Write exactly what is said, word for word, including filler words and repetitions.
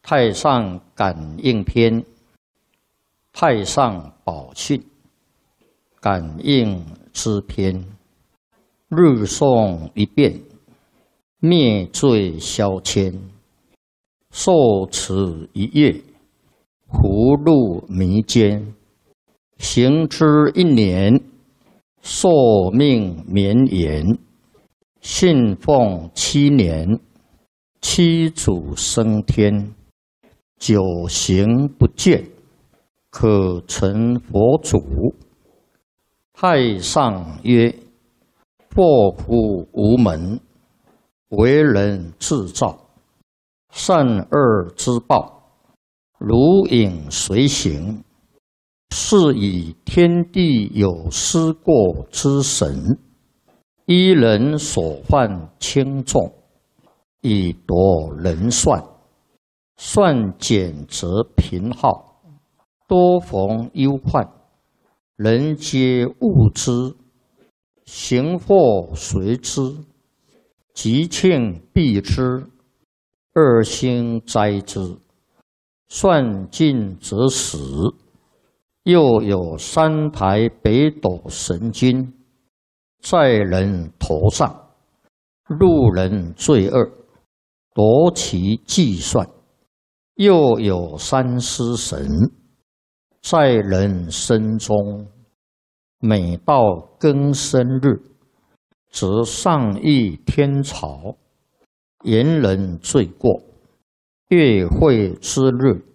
太上感应篇，太上宝训，感应之篇，日诵一遍，灭罪消愆。受持一月，福禄弥坚。行之一年，寿命绵延。信奉七年，七祖升天。九行不倦，可成佛祖。太上曰：祸福无门，为人自造。善恶之报，如影随形。是以天地有失过之神，依人所犯轻重，以夺人算。算减则贫耗，多逢忧患，人皆恶之。行祸随之，吉庆避之，恶星灾之。算尽则死。又有三台北斗神君，在人头上，路人罪恶，夺其计算。又有三尸神，在人身中，每到庚申日，则上议天朝，言人罪过。月会之日，